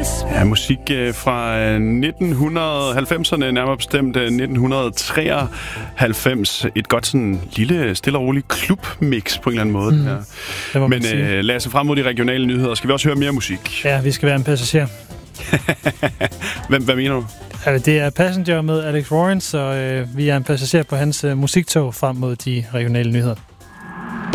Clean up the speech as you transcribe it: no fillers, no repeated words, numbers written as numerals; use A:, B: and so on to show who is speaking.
A: Ja, musik fra 1990'erne, nærmere bestemt 1993. Et godt sådan lille, stille og roligt klubmix på en eller anden måde. Ja. Men lad os se frem mod de regionale nyheder. Skal vi også høre mere musik?
B: Ja, vi skal være en passager.
A: Hvad mener du?
B: Det er Passenger med Alex Warren, så vi er en passager på hans musiktog frem mod de regionale nyheder.